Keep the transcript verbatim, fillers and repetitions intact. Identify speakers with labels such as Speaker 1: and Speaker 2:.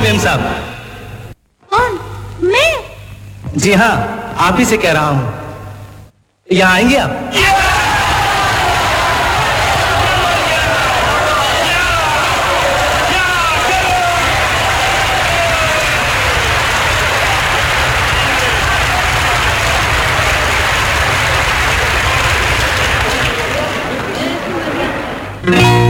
Speaker 1: Ma'am साहब।
Speaker 2: कौन? मैं?
Speaker 1: जी हाँ, आप ही से कह रहा हूँ। यहाँ आएंगे आप?
Speaker 2: मैं